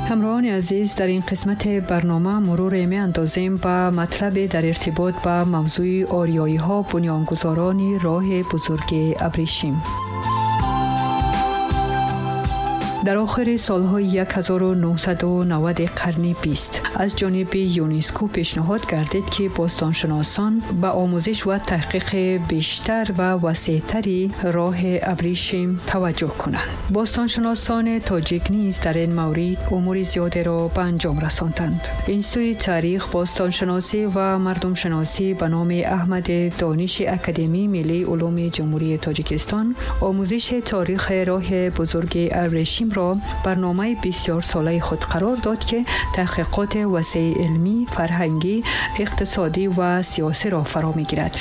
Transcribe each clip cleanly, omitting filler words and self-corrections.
همراهان عزیز، در این قسمت برنامه مرور می‌اندازیم به مطلب در ارتباط با موضوع آریایی‌ها بنیانگذاران راه بزرگ ابریشم. در آخر سالهای 1990 قرن 20 از جانب یونسکو پیشنهاد گردید که باستانشناسان به آموزش و تحقیق بیشتر و وسیع‌تری راه ابریشم توجه کنند. باستانشناسان تاجیک نیز در این مورد امور زیادی را به انجام رساندند. انستیتوی تاریخ، باستانشناسی و مردم شناسی به نام احمد دانش اکادمی ملی علوم جمهوری تاجیکستان آموزش تاریخ راه بزرگ ابریشم را برنامه بسیار ساله خود قرار داد که تحقیقات وسیع علمی، فرهنگی، اقتصادی و سیاسی را فرا می‌گیرد.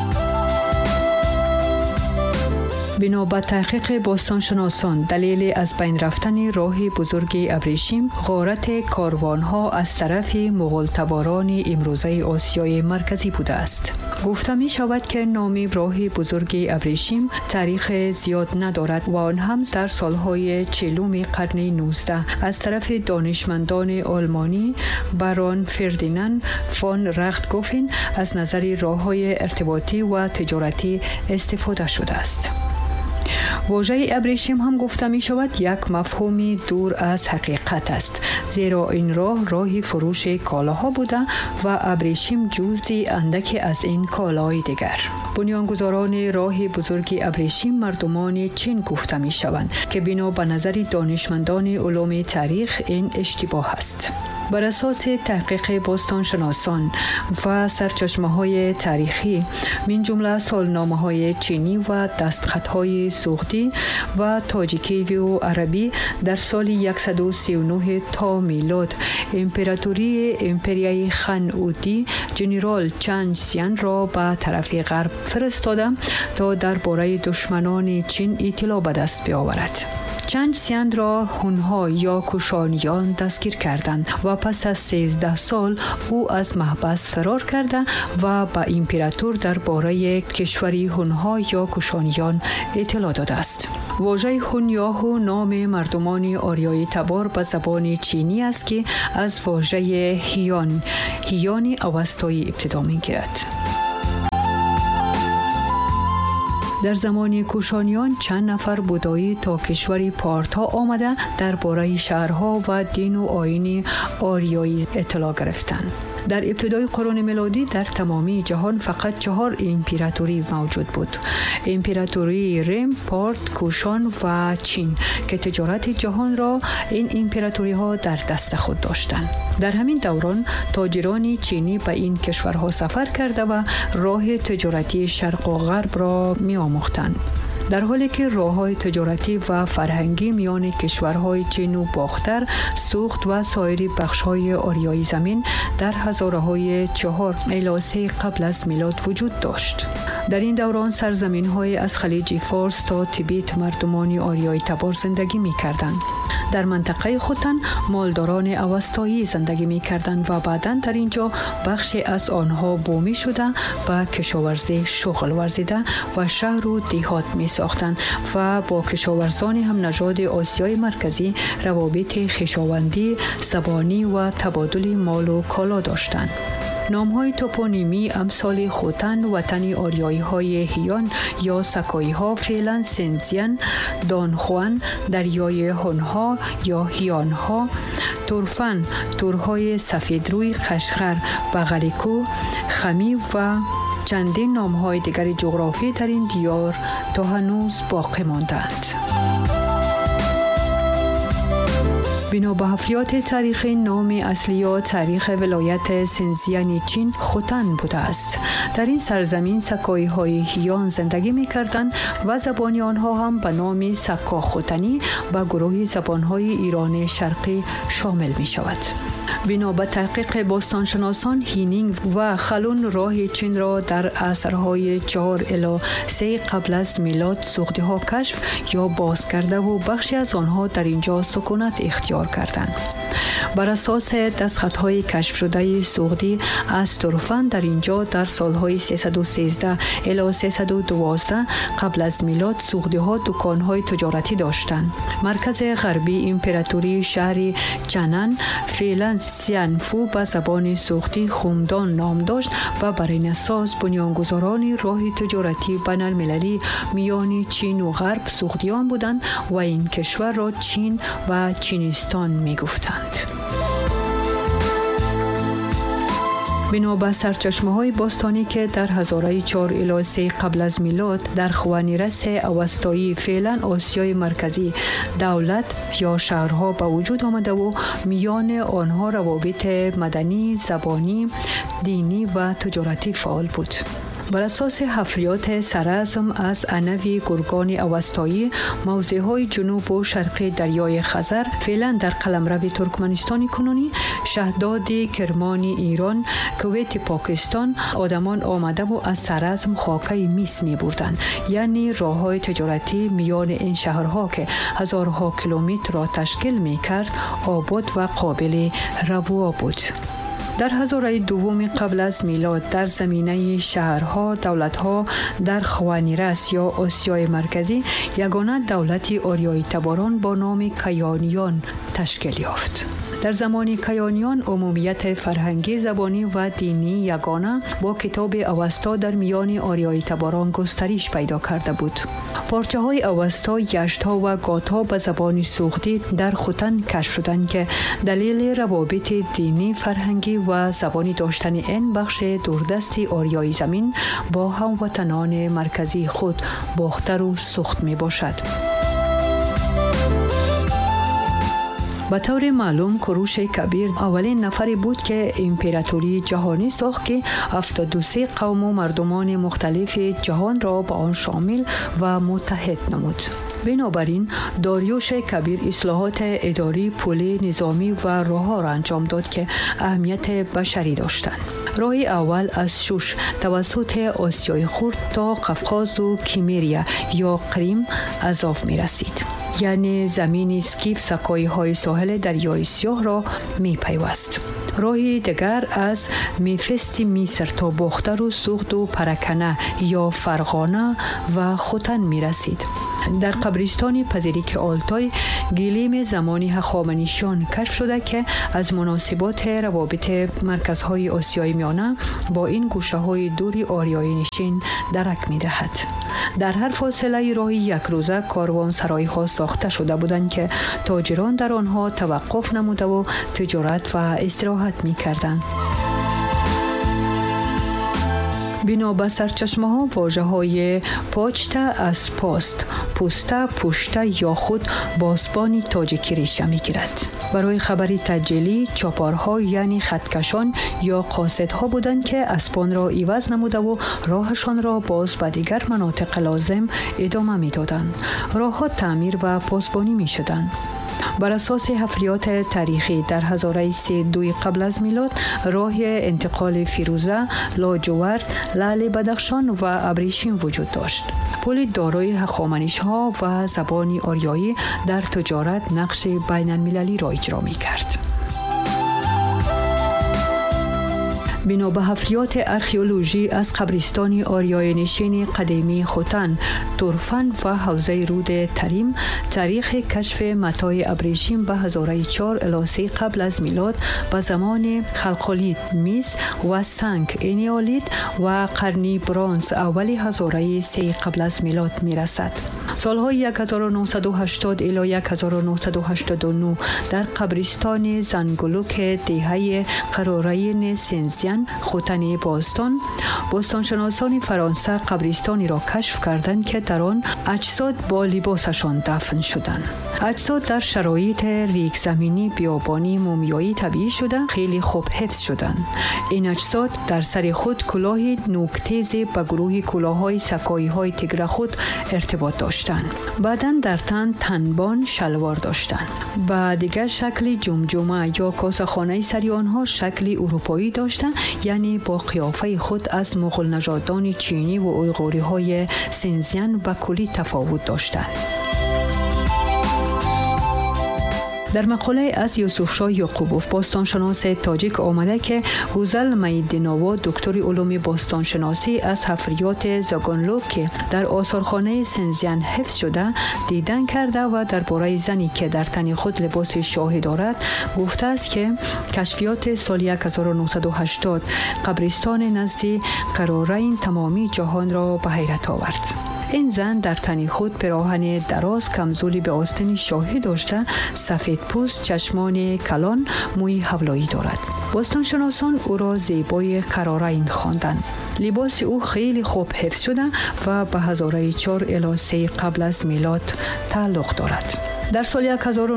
بنا به تحقیق باستانشناسان، دلیل از بین رفتن راه بزرگ ابریشم غارت کاروانها از طرف مغول تباران امروزه آسیای مرکزی بوده است. گفته می شود که نام راه بزرگ ابریشم تاریخ زیاد ندارد و آن هم در سالهای 40 قرن 19 از طرف دانشمندان آلمانی بارون فردیناند فون رختگوفن از نظر راه‌های ارتباطی و تجارتی استفاده شده است. واژه ابریشم هم گفته می شود یک مفهومی دور از حقیقت است، زیرا این راه فروش کالاها بوده و ابریشم جزئی اندکی از این کالای دیگر. بنیانگذاران راه بزرگ ابریشم مردمان چین گفته می شوند که بنا به نظر دانشمندان علوم تاریخ این اشتباه است. بر اساس تحقیق باستانشناسان و سرچشمه‌های تاریخی من جمله سالنامه‌های چینی و دستخطهای سوختی و تاجیکی و عربی در سال 139 تا میلاد امپریای خان اوتی جنرال چنگ سیان را به طرف غرب فرستاده تا درباره دشمنان چین اطلاع به دست بیاورد. چنگ سیان را هونها یا کوشانیان دستگیر کردند و پس از 13 سال او از محبس فرار کرده و به امپراتور درباره کشوری هونها یا کوشانیان اطلاع داده است. واژه هون یا هو نام مردمان آریایی تبار به زبان چینی است که از واژه هیان اوستایی ابتدا می‌گیرد. در زمان کوشانیان چند نفر بودایی تا کشور پارتا آمده درباره شهرها و دین و آیین آریایی اطلاع گرفتند. در ابتدای قرن میلادی در تمامی جهان فقط 4 امپراتوری موجود بود: امپراتوری ریم، پارت، کوشان و چین که تجارت جهان را این امپراتوری ها در دست خود داشتند. در همین دوران تاجران چینی به این کشورها سفر کرده و راه تجارتی شرق و غرب را می آموختند، در حالی که راه‌های تجارتی و فرهنگی میان کشورهای چین و باختر، سوخت و سایر بخش‌های آریایی زمین در هزاره‌های 4 الی 3 قبل از میلاد وجود داشت. در این دوران سرزمین‌های از خلیج فارس تا تیبت مردمان آریایی تبار زندگی می‌کردند. در منطقه خوتن مالداران اوستایی زندگی می‌کردند و بعداً در اینجا بخشی از آنها بومی شده به کشاورزی شغل ورزیده و شهر و دیهات ساختند و با کشاورزان هم نژاد آسیای مرکزی روابط خویشاوندی، زبانی و تبادل مال و کالا داشتند. نام‌های توپونیمی امثال خوتن، وطن آریایی‌های هیان یا سکایی‌ها فعلا سنزیان، دانخوان، دریای هونها یا هیانها، تورفن، تورهای سفیدروی، خشخر، بغلیکو، خمی و چندین نام‌های دیگر جغرافی در این دیار تا هنوز باقی ماندند. بنا به حفریات تاریخی نام اصلی یا تاریخ ولایت سنزیان چین خوتن بوده است. در این سرزمین سکایی‌های هیان زندگی می‌کردند و زبان آنها هم به نام سکا خوتنی و گروه زبان‌های ایران شرقی شامل می‌شود. بنا به تحقیق باستانشناسان، هینینگ و خلون راه چین را در عصرهای 4 الی 3 قبل از میلاد سوختی ها کشف یا باز کرده و بخشی از آنها در اینجا سکونت اختیار کردند. بر اساس دستخطهای کشف شده سوختی از تورفان در اینجا در سالهای 313 الی 312 قبل از میلاد سوختی ها دکانهای تجارتی داشتند. مرکز غربی امپراتوری شهر چنن فعلا سیانفو به زبان سوختی خومدان نام داشت و بر این اساس بنیانگذاران راه تجارتی بین المللی میان چین و غرب سوختیان بودند و این کشور را چین و چینستان می گفتند. بنا به سرچشمه‌های باستانی که در هزاره 4 الی 3 قبل از میلاد در خوانیرس اوستایی فعلا آسیای مرکزی دولت یا شهرها به وجود آمده و میان آنها روابط مدنی، زبانی، دینی و تجارتی فعال بود. بر اساس حفریات سرعظم از انوی گرگان اوستایی، موضعهای جنوب و شرقی دریای خزر فعلا در قلمرو ترکمنستان کنونی، شهداد کرمانی ایران، کویت پاکستان آدمان آمده و از سرعظم خاکه میس می بردند. یعنی راههای تجارتی میان این شهرها که هزارها کیلومتر را تشکیل می کرد آباد و قابل روا بود. در هزاره دوم قبل از میلاد در زمینه شهرها دولتها در خوانیرس یا آسیای مرکزی یگانه دولتی آریایی تباران با نام کیانیان تشکیل یافت. در زمان کیانیان عمومیت فرهنگی، زبانی و دینی یگانه با کتاب اوستا در میان آریایی تباران گسترش پیدا کرده بود. پارچه های اوستا، یشت‌ها و گات‌ها به زبان سوختی در خوتن کشف شدند که دلیل روابط دینی، فرهنگی و زبانی داشتن این بخش دوردست آریایی زمین با هموطنان مرکزی خود باختر و سوخت می باشد. به طور معلوم کوروش کبیر اولین نفری بود که امپراتوری جهانی ساخت که 73 قوم و مردمان مختلف جهان را به آن شامل و متحد نمود. بنابراین داریوش کبیر اصلاحات اداری، پولی، نظامی و راه‌ها را انجام داد که اهمیت بشری داشتند. راه اول از شوش توسط آسیای خرد تا قفقاز و کیمریا یا قریم اضاف می رسید. یعنی زمین اسکیف سکایی های ساحل دریای سیاه را می پیوست. راهی دیگر از میفست مصر تا باختر و سوخت و پرکنه یا فرغانه و خوتن می رسید. در قبرستان پذیریک آلتای گلیم زمانی هخامنشیان کشف شده که از مناسبات روابط مرکزهای آسیای میانه با این گوشه های دوری آریایی نشین درک می دهد. در هر فاصله راهی یک روزه کاروانسرای ها ساخته شده بودند که تاجران در آنها توقف نموده و تجارت و استراحت می کردند. بنا به سرچشمه ها واژه های پاچته از پاست، پوسته، پوشته یا خود باسبانی تاجیکی ریشه می گیرد. برای خبری تجلی چاپارها یعنی خطکشان یا قاصدها بودند که اسبان را عوض نموده و راهشان را باز به دیگر مناطق لازم ادامه می دادند. راه ها تعمیر و پاسبانی می شدند. بر اساس حفریات تاریخی در هزاره 32 قبل از میلاد راه انتقال فیروزه، لاجورد، لعل بدخشان و ابریشم وجود داشت. پل دارای هخامنشی‌ها و زبان آریایی در تجارت نقش بین المللی را اجرا می کرد. بنا به حفریات ارخئولوژی از قبرستان آریایی نشین قدیمی خوتن، تورفان و حوزه رود تریم، تاریخ کشف متاع ابریشم به هزاره 4 الی 3 قبل از میلاد به زمان خلقلیت، میز و سنگ، انیولیت و قرنی برانز اول هزاره 3 قبل از میلاد می رسد. سالهای 1980 الی 1989 در قبرستان زنگلوک دهه قرارین سنزیان خوتن باستانشناسان فرانسه قبرستانی را کشف کردند که در آن اجساد با لباسشان دفن شدند. اجساد در شرایط ریگ زمینی بیابانی مومیایی طبیعی شده خیلی خوب حفظ شدند. این اجساد در سر خود کلاه نوک‌تیز به گروه کلاه‌های سکایی‌های تیگر خود ارتباط داشتند. بعداً در تن تنبان شلوار داشتند. و دیگر شکل جمجمه یا کاسه‌خانه سری آنها شکلی اروپایی داشتند، یعنی با قیافه خود از مغول نژادان چینی و اویغوری‌های سنزیان و کلی تفاوت داشتند. در مقاله از یوسفشاه یعقوبوف باستانشناس تاجیک آمده که گوزل میدینووا دکتر علوم باستانشناسی از حفریات زاگانلوک که در آثارخانه سنزیان حفظ شده دیدن کرده و درباره زنی که در تن خود لباس شاهی دارد گفته است که کشفیات سال 1980 قبرستان نزد قرارین تمامی جهان را به حیرت آورد. این زن در تن خود پیراهن دراز کمزولی به آستین شاهی داشته، سفید پوست، چشمان کلان، موی حولایی دارد. باستانشناسان او را زیبای قرارین خواندند. لباس او خیلی خوب حفظ شده و به 1004 الی 3 قبل از میلاد تعلق دارد. در سال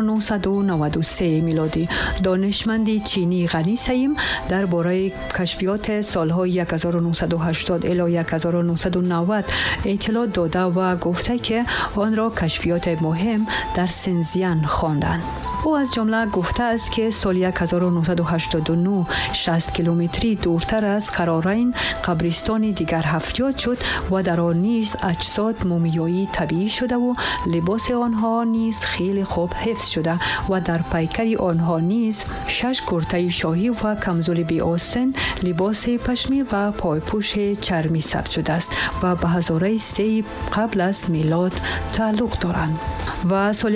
1993 میلادی دانشمند چینی غنی سیم درباره کشفیات سالهای 1980 الی 1990 اطلاع داده و گفته که آن را کشفیات مهم در سنزیان خواندند. او از جمله گفته است که سال 1989 60 کیلومتری دورتر از قرارین قبرستان دیگر حفریات شد و در آن نیز اجساد مومیایی طبیعی شده و لباس آنها نیز خیلی خوب حفظ شده و در پیکر آنها نیز 6 کرته شاهی و کمزولی بی آستین، لباس پشمی و پایپوش چرمی ثبت شده است و به 1003 قبل از میلاد تعلق دارند. و سال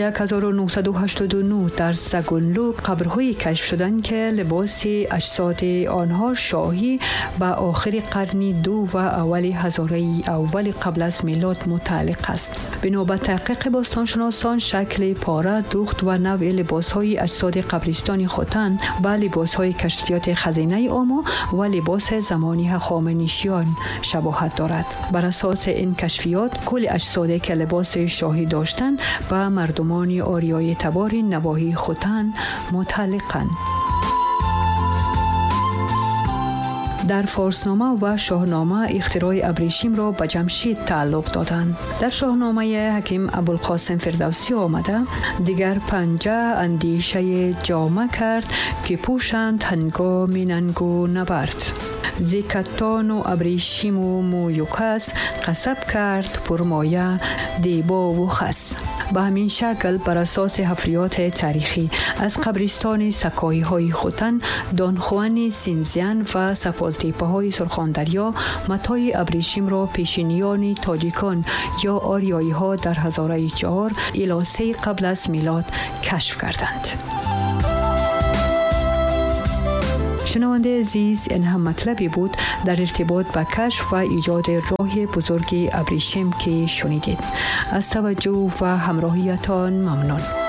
1989 در زاگانلوک قبرهایی کشف شدند که لباس اجساد آنها شاهی به آخر قرن 2 و اول هزاره اول قبل از میلاد متعلق است. بنابر تحقیق باستانشناسان شکل پاره، دوخت و نوع لباسهای اجساد قبرستانی خوتن با لباسهای کشفیات خزینه آمو و لباس زمانی هخامنشیان شباهت دارد. بر اساس این کشفیات کل اجسادی که لباس شاهی داشتند و مردمان آریایی تبار نواحی خوتن متعلقند. در فارسنامه و شاهنامه اختراع ابریشم را به جمشید تعلق دادند. در شاهنامه حکیم ابوالقاسم فردوسی آمده دیگر پنجه اندیشه جامه کرد که پوشند هنگام ننگ و نبرد. زیکتان و ابریشم و مویوکس قصب کرد پرمایه دیبا و خس. به همین شکل بر اساس حفریات تاریخی از قبرستان سکایی های خوتن، دانخوان سنزیان و سفالتیپه های سرخاندریا متای ابریشم را پیشینیان تاجیکان یا آریایی ها در 1004 الی 3 قبل از میلاد کشف کردند. شنونده عزیز، این هم مطلبی بود در ارتباط با کشف و ایجاد راه بزرگ ابریشم که شنیدید. از توجه و همراهیتان ممنون.